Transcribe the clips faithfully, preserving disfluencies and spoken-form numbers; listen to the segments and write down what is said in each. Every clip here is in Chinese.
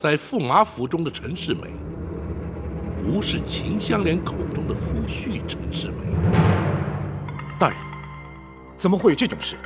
在驸马府中的陈世美，不是秦香莲口中的夫婿陈世美。 大人，怎么会有这种事？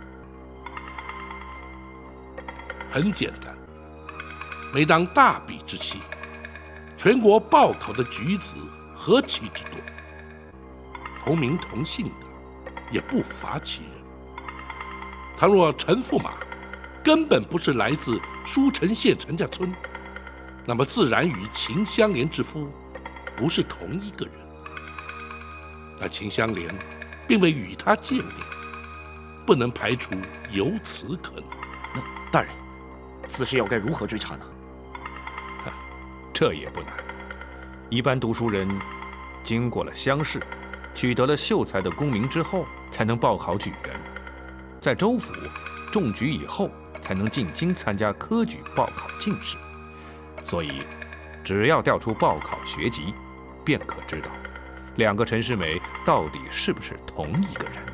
很简单，每当大比之期，全国报考的举子何其之多，同名同姓的也不乏其人。倘若陈驸马根本不是来自舒城县陈家村，那么自然与秦香莲之夫不是同一个人。但秦香莲并未与他见面，不能排除有此可能。 那大人，此事要该如何追查呢？ 这也不难。一般读书人经过了乡试，取得了秀才的功名之后，才能报考举人。在州府中举以后，才能进京参加科举报考进士。所以，只要调出报考学籍，便可知道两个陈世美到底是不是同一个人。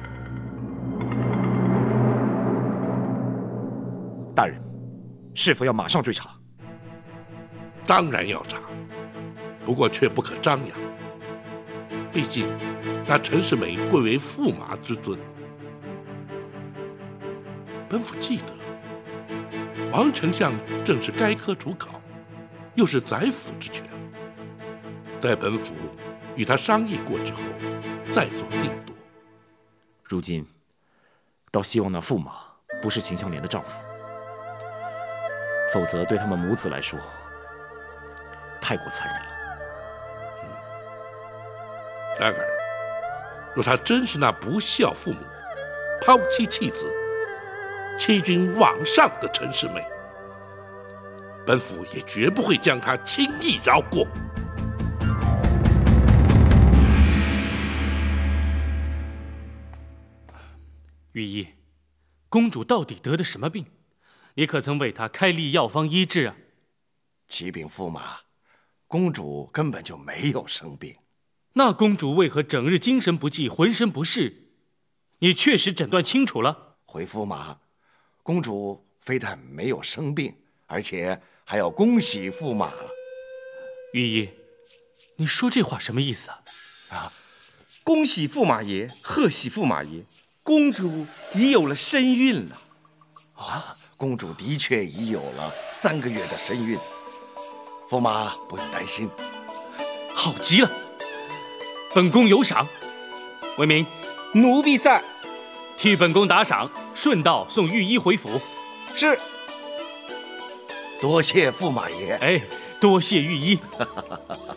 大人，是否要马上追查？ 当然要查，不过却不可张扬。毕竟，那陈世美贵为驸马之尊。本府记得，王丞相正是该科主考，又是宰辅之权。在本府与他商议过之后，再做定夺。 如今，倒希望那驸马不是秦香莲的丈夫，否则对他们母子来说，太过残忍了。 嗯，然而，若他真是那不孝父母、抛妻弃子、欺君罔上的陈世美，本府也绝不会将他轻易饶过。 御医，公主到底得的什么病？你可曾为她开立药方医治啊？ 启禀驸马，公主根本就没有生病。 那公主为何整日精神不济，浑身不适？你确实诊断清楚了？ 回驸马，公主非但没有生病，而且还要恭喜驸马了。 御医，你说这话什么意思啊？ 啊， 恭喜驸马爷，贺喜驸马爷，公主已有了身孕了。 啊，公主的确已有了三个月的身孕，驸马不用担心。 好极了，本宫有赏。为民， 奴婢在。 替本宫打赏，顺道送御医回府。 是。 多谢驸马爷。 哎，多谢御医。